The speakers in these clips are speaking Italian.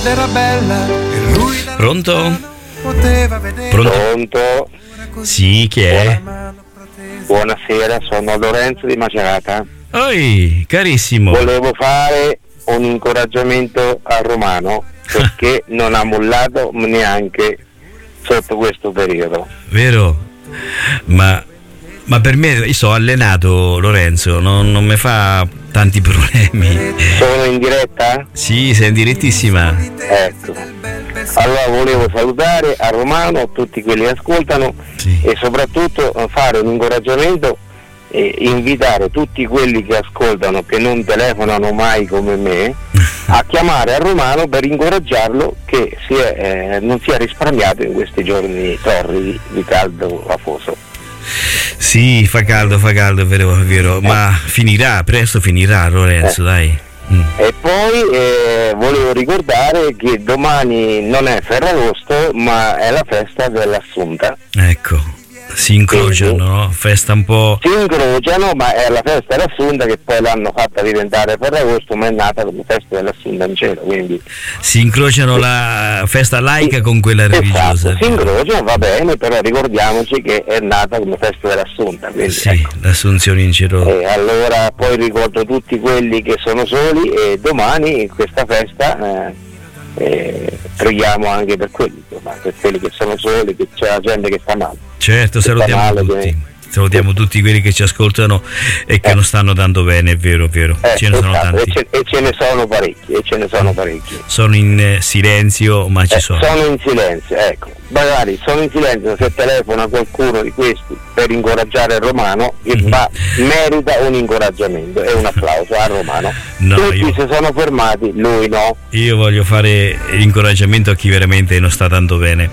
Era bella e lui Pronto? poteva vedere. Pronto? Sì, chi è? Buonasera, sono Lorenzo di Macerata. Oi, carissimo. Volevo fare un incoraggiamento a Romano perché non ha mollato neanche sotto questo periodo. Vero? Ma per me, io sto allenato, Lorenzo, non mi fa tanti problemi. Sono in diretta? Sì, sei in direttissima. Ecco. Allora volevo salutare a Romano tutti quelli che ascoltano, Sì. e soprattutto fare un incoraggiamento e invitare tutti quelli che ascoltano, che non telefonano mai come me, a chiamare a Romano per incoraggiarlo che non sia risparmiato in questi giorni torridi di caldo afoso. Sì, fa caldo, è vero, ma presto finirà, Lorenzo, dai. E poi volevo ricordare che domani non è Ferragosto, ma è la festa dell'Assunta. Ecco, si incrociano, no? Festa un po'. Si incrociano, ma è la festa dell'Assunta che poi l'hanno fatta diventare Ferragosto, ma è nata come festa dell'Assunta in cielo, quindi Si incrociano la festa laica con quella religiosa. esatto, si incrociano, va bene, però ricordiamoci che è nata come festa dell'Assunta, quindi, Sì, ecco. l'Assunzione in cielo. Allora poi ricordo tutti quelli che sono soli, e domani in questa festa preghiamo anche per quelli, insomma, per quelli che sono soli, che c'è la gente che sta male. Certo, salutiamo male, tutti. Salutiamo tutti quelli che ci ascoltano e che non stanno dando bene, è vero. Ce ne sono esatto, tanti. e ce ne sono parecchi. Sono in silenzio, ma ci sono. Sono in silenzio, ecco. Magari sono in silenzio, se telefona qualcuno di questi per incoraggiare il Romano, merita un incoraggiamento e un applauso a Romano. No, Tutti si sono fermati, lui no. Io voglio fare l'incoraggiamento a chi veramente non sta tanto bene.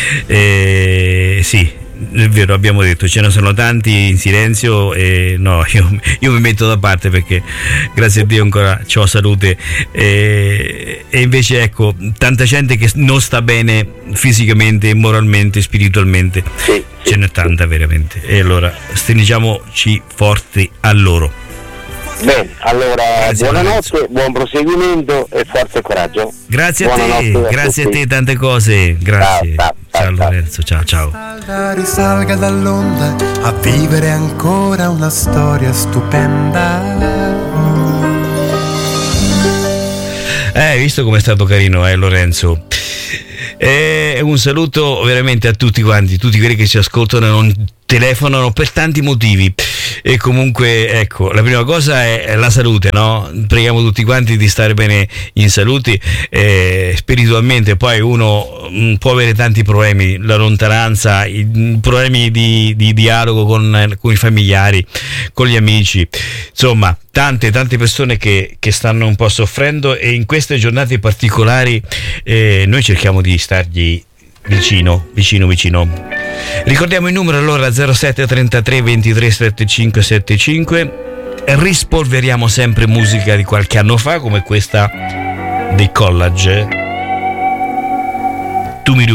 Sì, è vero, abbiamo detto, ce ne sono tanti in silenzio e no, io mi metto da parte perché grazie a Dio ancora ho salute, e invece ecco, tanta gente che non sta bene fisicamente, moralmente, spiritualmente, Sì, ce n'è tanta veramente, e allora stringiamoci forti a loro. Bene, allora Grazie, buonanotte, buon proseguimento e forza e coraggio. Grazie a te, Buonanotte grazie a tutti. te, tante cose, grazie. Ciao Lorenzo, ciao. Risalga dall'onda a vivere ancora una storia stupenda. Hai visto com'è stato carino, Lorenzo? Un saluto veramente a tutti quanti, tutti quelli che ci ascoltano e non telefonano per tanti motivi, e comunque ecco, la prima cosa è la salute, no? Preghiamo tutti quanti di stare bene in salute, spiritualmente. Poi uno può avere tanti problemi, la lontananza, i problemi di dialogo con i familiari, con gli amici, insomma tante persone che stanno un po' soffrendo, e in queste giornate particolari noi cerchiamo di stargli vicino. Ricordiamo il numero allora: 0733 23 75 75. Rispolveriamo sempre musica di qualche anno fa, come questa dei Collage. Tu mi